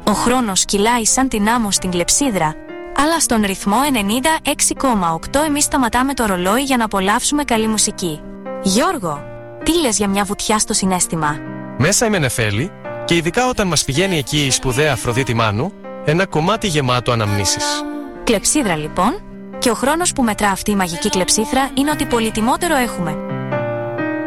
Ο χρόνος κυλάει σαν την άμμο στην κλεψίδρα, αλλά στον ρυθμό 96,8 εμείς σταματάμε το ρολόι για να απολαύσουμε καλή μουσική. Γιώργο, τι λες για μια βουτιά στο συναίσθημα? Μέσα είμαι νεφέλη και ειδικά όταν μας πηγαίνει εκεί η σπουδαία Αφροδίτη Μάνου, ένα κομμάτι γεμάτο αναμνήσεις. Κλεψίδρα λοιπόν, και ο χρόνος που μετρά αυτή η μαγική κλεψίθρα είναι ότι πολυτιμότερο έχουμε.